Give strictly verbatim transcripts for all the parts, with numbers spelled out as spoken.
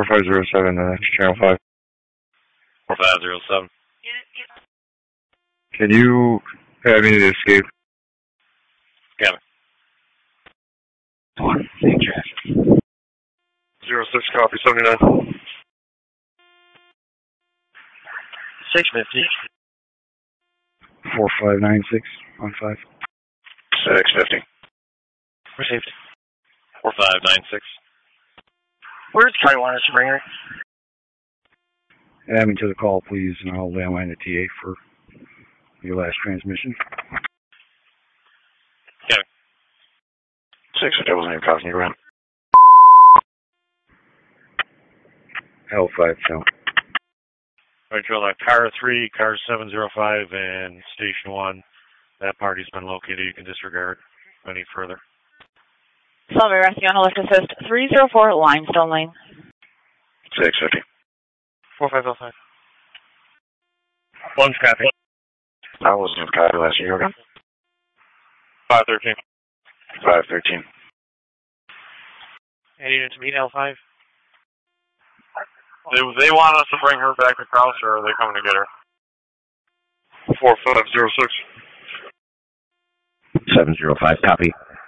four five zero seven, uh, channel five. four five zero seven. Can you have me to escape? Got it. One, zero six, copy, seventy-nine. six fifty. four five nine six, one five. six fifty. Received. four five nine six. Where's County want us to bring her? Add me to the call, please, and I'll landline the T A for your last transmission. Got it. six fifty wasn't even causing you around. L five, count. Right, Joe, like car three, car seven zero five, and station one. That party's been located. You can disregard any further. Solvay Rescue on Alert Assist three zero four Limestone Lane. six fifty. four five zero five. One's copy. I wasn't in copy last year. Okay. five thirteen. five thirteen. Any unit to meet L five? They, they want us to bring her back across, or are they coming to get her? four five zero six. seven zero five, copy.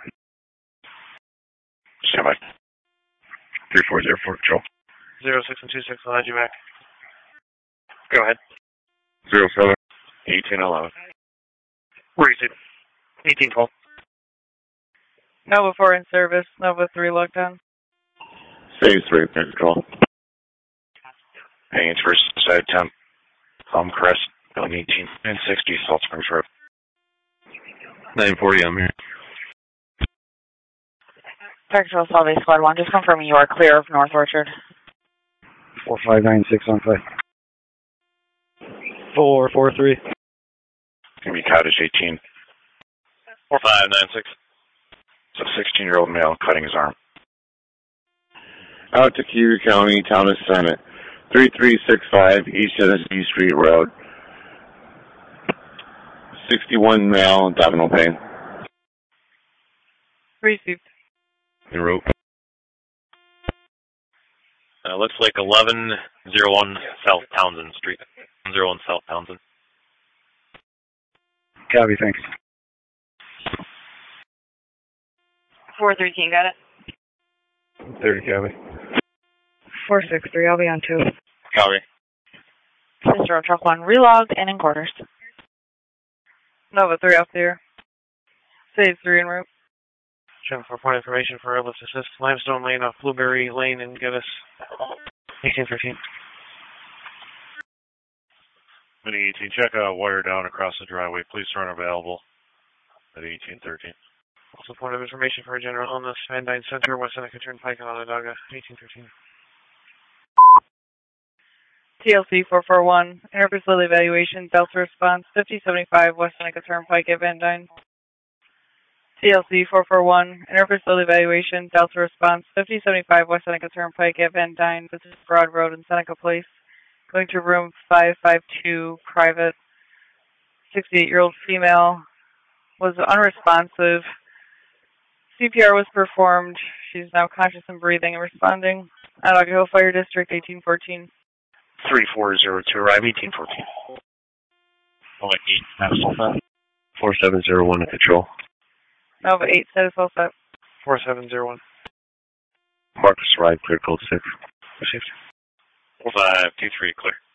Stand by. three four zero four, control. zero six and two six, I'll add you back. Go ahead. zero seven. eighteen eleven. Where is it? eighteen twelve. Nova four in service. Nova three lockdown. Phase three, control. Hanging first side temp. Palm Crest, building eighteen and sixty, Salt Springs Road. nine forty, I'm here. Tactical Solvay Squad one, just confirming you are clear of North Orchard. four five nine six on five. four four three. Gonna be Cottage eighteen. four five nine six. It's a sixteen-year-old male cutting his arm. Out to Cuyahoga County, Town of Senate. three three six five East Tennessee Street Road. sixty-one male, abdominal pain. Received. En route. Uh, looks like eleven oh one South Townsend Street. oh one South Townsend. Copy, thanks. four thirteen, got it? thirty, copy. four six three, I'll be on two. Copy. Sister of Truck one, relogged and in quarters. Nova three up there. Save three en route. Check for point information for airlift assist. Limestone Lane off Blueberry Lane and give us eighteen thirteen. Mini eighteen, check a wire down across the driveway. Please turn available at eighteen thirteen. Also point of information for a general illness. Van Dyne Center, West Seneca Turnpike, Onondaga, eighteen thirteen. T L C four four one, interfacility evaluation, Delta response, fifty seventy-five West Seneca Turnpike at Van Dyne. T L C four four one, interfacility evaluation, Delta response, fifty seventy-five West Seneca Turnpike at Van Dyne. This is Broad Road in Seneca Place. Going to room five five two, private. sixty-eight-year-old female was unresponsive. C P R was performed. She's now conscious and breathing and responding. Onondaga Hill Fire District, eighteen fourteen. three four zero two, arrive eighteen fourteen. Oh, wait, eight. That's all set. four seven zero one to control. Nova eight, status all set. four seven zero one. Marcus Ride, clear code six. Received. four five two three, clear.